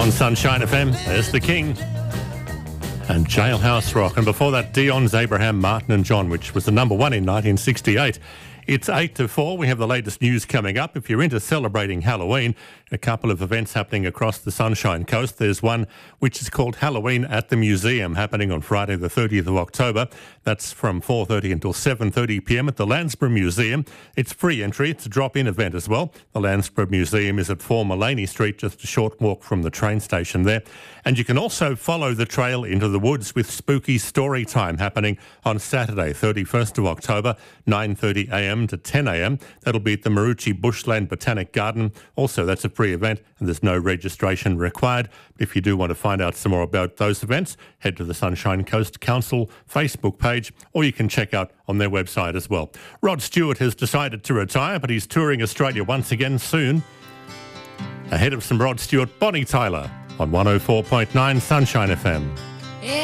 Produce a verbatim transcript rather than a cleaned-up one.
On Sunshine F M, there's The King and Jailhouse Rock. And before that, Dion's Abraham, Martin and John, which was the number one in nineteen sixty-eight. It's eight to four. We have the latest news coming up. If you're into celebrating Halloween, a couple of events happening across the Sunshine Coast. There's one which is called Halloween at the Museum, happening on Friday the thirtieth of October. That's from four thirty until seven thirty p m at the Landsborough Museum. It's free entry. It's a drop-in event as well. The Landsborough Museum is at four Mullaney Street, just a short walk from the train station there. And you can also follow the trail into the woods with Spooky Story Time happening on Saturday, thirty-first of October, nine thirty a m to ten a m. That'll be at the Maroochy Bushland Botanic Garden. Also, that's a free event and there's no registration required. If you do want to find out some more about those events, head to the Sunshine Coast Council Facebook page, or you can check out on their website as well. Rod Stewart has decided to retire, but he's touring Australia once again soon. Ahead of some Rod Stewart, Bonnie Tyler on one oh four point nine Sunshine F M.